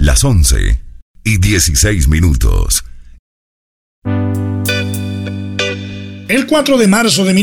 las 11:16. El 4 de marzo de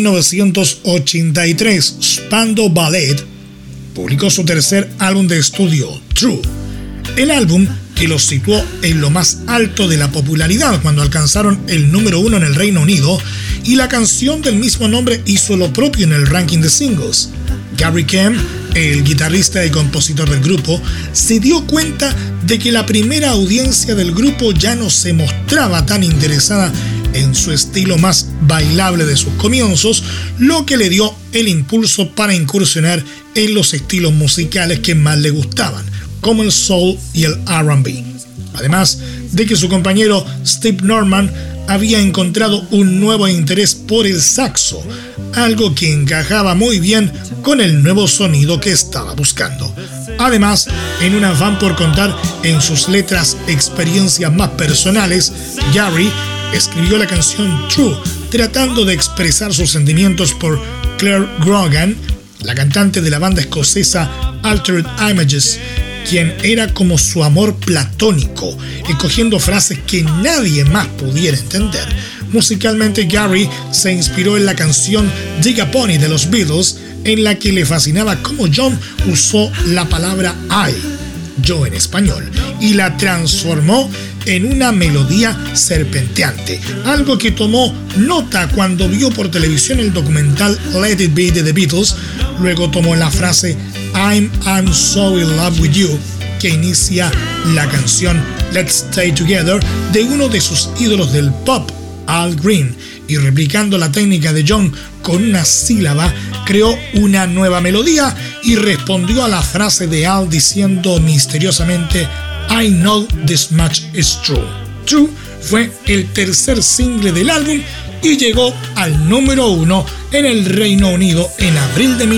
1983, Spandau Ballet publicó su tercer álbum de estudio, True. El álbum que los situó en lo más alto de la popularidad cuando alcanzaron el número 1 en el Reino Unido, y la canción del mismo nombre hizo lo propio en el ranking de singles. Gary Kemp, el guitarrista y compositor del grupo, se dio cuenta de que la primera audiencia del grupo ya no se mostraba tan interesada en su estilo más bailable de sus comienzos, lo que le dio el impulso para incursionar en los estilos musicales que más le gustaban, como el soul y el R&B. Además de que su compañero Steve Norman había encontrado un nuevo interés por el saxo, algo que encajaba muy bien con el nuevo sonido que estaba buscando. Además, en un afán por contar en sus letras experiencias más personales, Gary escribió la canción True, tratando de expresar sus sentimientos por Claire Grogan, la cantante de la banda escocesa Altered Images, quien era como su amor platónico, escogiendo frases que nadie más pudiera entender. Musicalmente, Gary se inspiró en la canción Dig a Pony de los Beatles, en la que le fascinaba cómo John usó la palabra I, yo en español, y la transformó en una melodía serpenteante, algo que tomó nota cuando vio por televisión el documental Let It Be de The Beatles. Luego tomó la frase I'm so in love with you, que inicia la canción Let's Stay Together de uno de sus ídolos del pop, Al Green, y replicando la técnica de John con una sílaba, creó una nueva melodía y respondió a la frase de Al diciendo misteriosamente I know this much is true. True fue el tercer single del álbum y llegó al número 1 en el Reino Unido en abril de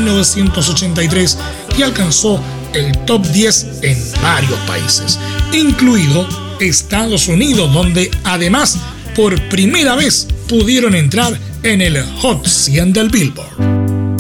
1983 y alcanzó el top 10 en varios países, incluido Estados Unidos, donde además por primera vez pudieron entrar en el Hot 100 del Billboard.